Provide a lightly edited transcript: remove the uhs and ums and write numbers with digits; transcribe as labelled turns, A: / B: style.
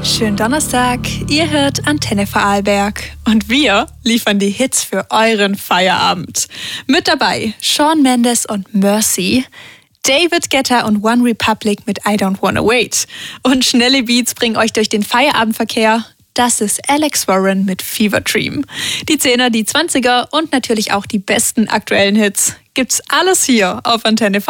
A: Schönen Donnerstag, ihr hört Antenne Vorarlberg und wir liefern die Hits für euren Feierabend. Mit dabei Shawn Mendes und Mercy, David Guetta und One Republic mit I Don't Wanna Wait. Und schnelle Beats bringen euch durch den Feierabendverkehr. Das ist Alex Warren mit Fever Dream. Die 10er, die 20er und natürlich auch die besten aktuellen Hits. Gibt's alles hier auf Antenne